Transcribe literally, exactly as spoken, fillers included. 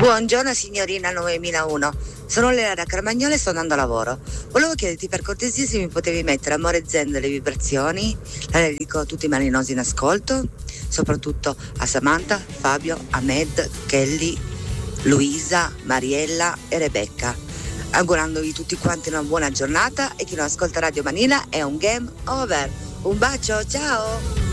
Buongiorno signorina novemilauno, sono Lea da Carmagnola e sto andando a lavoro. Volevo chiederti per cortesia se mi potevi mettere Amore Zen delle vibrazioni, la dedico a tutti i malinosi in ascolto, soprattutto a Samantha, Fabio, Ahmed, Kelly, Luisa, Mariella e Rebecca, augurandovi tutti quanti una buona giornata e chi non ascolta Radio Manila è un game over. Un bacio, ciao!